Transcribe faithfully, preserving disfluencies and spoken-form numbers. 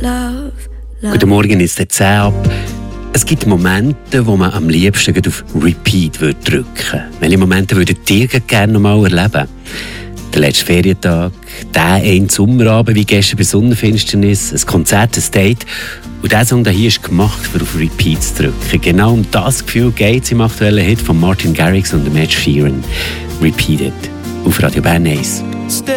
love, love. Guten Morgen, ist der zehn ab. Es gibt Momente, wo man am liebsten auf Repeat drücken würde. Welche Momente würdet ihr gerne noch mal erleben? Der letzte Ferientag, der ein Sommerabend wie gestern bei Sonnenfinsternis, ein Konzert, ein Date. Und dieser Song hier ist gemacht, um auf Repeat zu drücken. Genau um das Gefühl geht es im aktuellen Hit von Martin Garrix und Ed Sheeran. Repeated. Auf Radio Bern eins.